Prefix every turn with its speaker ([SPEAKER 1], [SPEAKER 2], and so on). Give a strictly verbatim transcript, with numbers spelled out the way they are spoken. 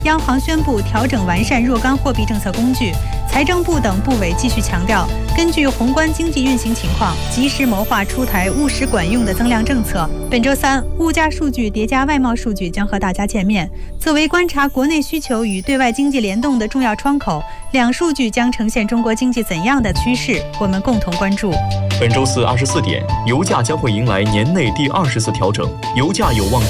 [SPEAKER 1] 央行宣布调整完善若干货币政策工具，财政部等部委继续强调，根据宏观经济运行情况，及时谋划出台务实管用的增量政策。本周三，物价数据叠加外贸数据将和大家见面。作为观察国内需求与对外经济联动的重要窗口，两数据将呈现中国经济怎样的趋势，我们共同关注。
[SPEAKER 2] 本周四二十四点，油价将会迎来年内第二十次调整，油价有望